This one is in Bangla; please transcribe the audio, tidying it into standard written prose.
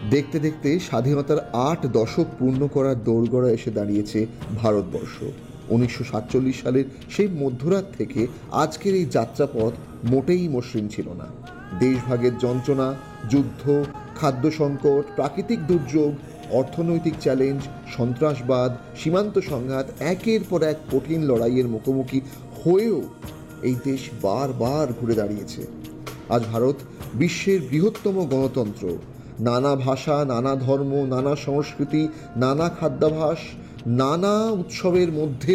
দেখতে দেখতে স্বাধীনতার ৮ দশক পূর্ণ করার দোরগোড়ায় এসে দাঁড়িয়েছে ভারতবর্ষ। ১৯৪৭ সালের সেই মধ্যরাত থেকে আজকের এই যাত্রাপথ মোটেই মসৃণ ছিল না। দেশভাগের যন্ত্রণা, যুদ্ধ, খাদ্য সংকট, প্রাকৃতিক দুর্যোগ, অর্থনৈতিক চ্যালেঞ্জ, সন্ত্রাসবাদ, সীমান্ত সংঘাত, একের পর এক কঠিন লড়াইয়ের মুখোমুখি হয়েও এই দেশ বারবার ঘুরে দাঁড়িয়েছে। আজ ভারত বিশ্বের বৃহত্তম গণতন্ত্র। নানা ভাষা, নানা ধর্ম, নানা সংস্কৃতি, নানা খাদ্যাভ্যাস, নানা উৎসবের মধ্যে